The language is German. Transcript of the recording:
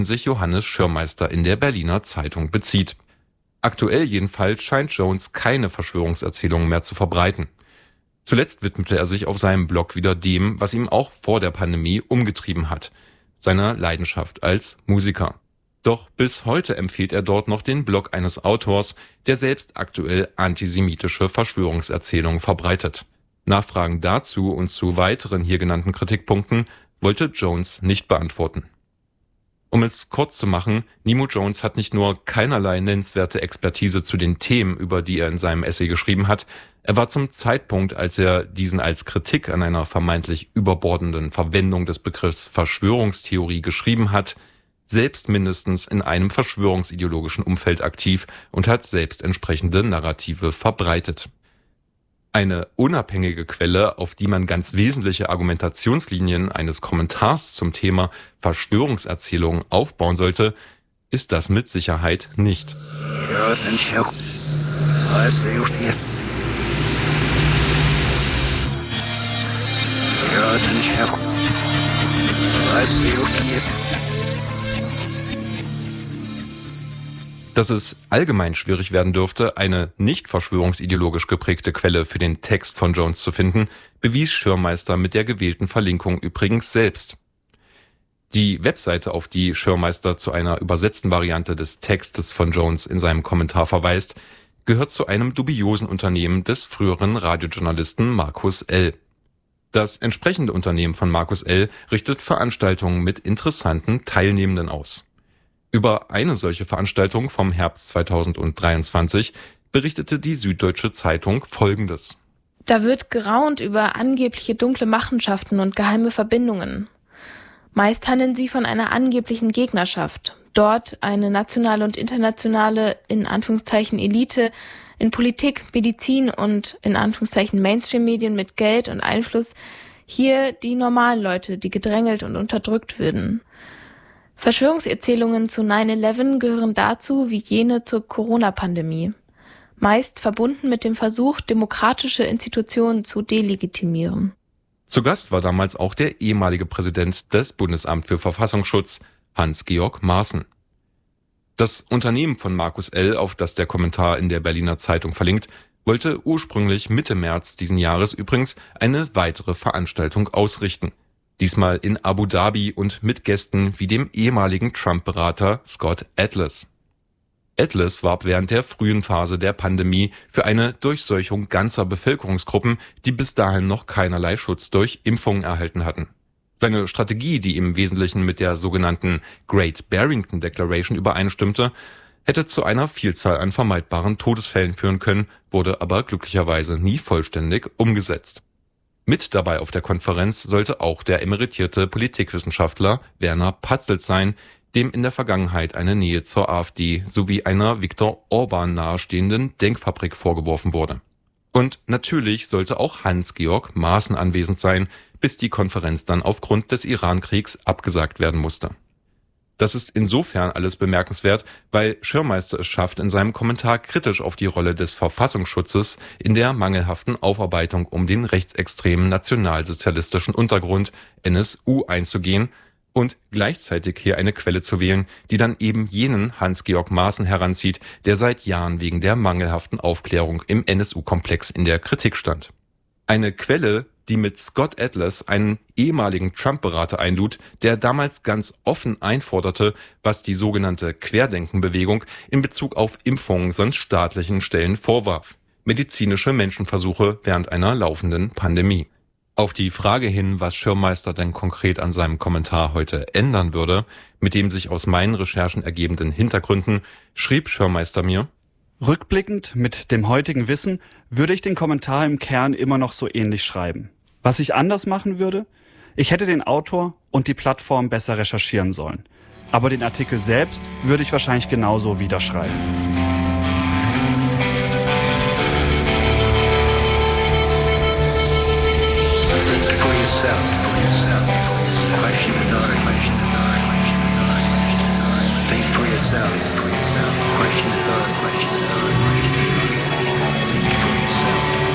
sich Johannes Schirmeister in der Berliner Zeitung bezieht. Aktuell jedenfalls scheint Jones keine Verschwörungserzählungen mehr zu verbreiten. Zuletzt widmete er sich auf seinem Blog wieder dem, was ihm auch vor der Pandemie umgetrieben hat, seiner Leidenschaft als Musiker. Doch bis heute empfiehlt er dort noch den Blog eines Autors, der selbst aktuell antisemitische Verschwörungserzählungen verbreitet. Nachfragen dazu und zu weiteren hier genannten Kritikpunkten wollte Jones nicht beantworten. Um es kurz zu machen, Nemo Jones hat nicht nur keinerlei nennenswerte Expertise zu den Themen, über die er in seinem Essay geschrieben hat, er war zum Zeitpunkt, als er diesen als Kritik an einer vermeintlich überbordenden Verwendung des Begriffs Verschwörungstheorie geschrieben hat, selbst mindestens in einem verschwörungsideologischen Umfeld aktiv und hat selbst entsprechende Narrative verbreitet. Eine unabhängige Quelle, auf die man ganz wesentliche Argumentationslinien eines Kommentars zum Thema Verschwörungserzählungen aufbauen sollte, ist das mit Sicherheit nicht. Dass es allgemein schwierig werden dürfte, eine nicht verschwörungsideologisch geprägte Quelle für den Text von Jones zu finden, bewies Schirmeister mit der gewählten Verlinkung übrigens selbst. Die Webseite, auf die Schirmeister zu einer übersetzten Variante des Textes von Jones in seinem Kommentar verweist, gehört zu einem dubiosen Unternehmen des früheren Radiojournalisten Markus L. Das entsprechende Unternehmen von Markus L. richtet Veranstaltungen mit interessanten Teilnehmenden aus. Über eine solche Veranstaltung vom Herbst 2023 berichtete die Süddeutsche Zeitung Folgendes. Da wird geraunt über angebliche dunkle Machenschaften und geheime Verbindungen. Meist handeln sie von einer angeblichen Gegnerschaft. Dort eine nationale und internationale, in Anführungszeichen Elite, in Politik, Medizin und in Anführungszeichen Mainstream-Medien mit Geld und Einfluss. Hier die normalen Leute, die gedrängelt und unterdrückt werden. Verschwörungserzählungen zu 9/11 gehören dazu wie jene zur Corona-Pandemie. Meist verbunden mit dem Versuch, demokratische Institutionen zu delegitimieren. Zu Gast war damals auch der ehemalige Präsident des Bundesamts für Verfassungsschutz, Hans-Georg Maaßen. Das Unternehmen von Markus L., auf das der Kommentar in der Berliner Zeitung verlinkt, wollte ursprünglich Mitte März diesen Jahres übrigens eine weitere Veranstaltung ausrichten. Diesmal in Abu Dhabi und mit Gästen wie dem ehemaligen Trump-Berater Scott Atlas. Atlas warb während der frühen Phase der Pandemie für eine Durchseuchung ganzer Bevölkerungsgruppen, die bis dahin noch keinerlei Schutz durch Impfungen erhalten hatten. Seine Strategie, die im Wesentlichen mit der sogenannten Great Barrington Declaration übereinstimmte, hätte zu einer Vielzahl an vermeidbaren Todesfällen führen können, wurde aber glücklicherweise nie vollständig umgesetzt. Mit dabei auf der Konferenz sollte auch der emeritierte Politikwissenschaftler Werner Patzelt sein, dem in der Vergangenheit eine Nähe zur AfD sowie einer Viktor Orban nahestehenden Denkfabrik vorgeworfen wurde. Und natürlich sollte auch Hans-Georg Maaßen anwesend sein, bis die Konferenz dann aufgrund des Iran-Kriegs abgesagt werden musste. Das ist insofern alles bemerkenswert, weil Schirmeister es schafft, in seinem Kommentar kritisch auf die Rolle des Verfassungsschutzes in der mangelhaften Aufarbeitung um den rechtsextremen nationalsozialistischen Untergrund NSU einzugehen und gleichzeitig hier eine Quelle zu wählen, die dann eben jenen Hans-Georg Maaßen heranzieht, der seit Jahren wegen der mangelhaften Aufklärung im NSU-Komplex in der Kritik stand. Eine Quelle, die mit Scott Atlas einen ehemaligen Trump-Berater einlud, der damals ganz offen einforderte, was die sogenannte Querdenkenbewegung in Bezug auf Impfungen sonst staatlichen Stellen vorwarf: medizinische Menschenversuche während einer laufenden Pandemie. Auf die Frage hin, was Schirmeister denn konkret an seinem Kommentar heute ändern würde, mit dem sich aus meinen Recherchen ergebenden Hintergründen, schrieb Schirmeister mir: Rückblickend mit dem heutigen Wissen würde ich den Kommentar im Kern immer noch so ähnlich schreiben. Was ich anders machen würde? Ich hätte den Autor und die Plattform besser recherchieren sollen. Aber den Artikel selbst würde ich wahrscheinlich genauso wieder schreiben. Think for yourself. Question the third question.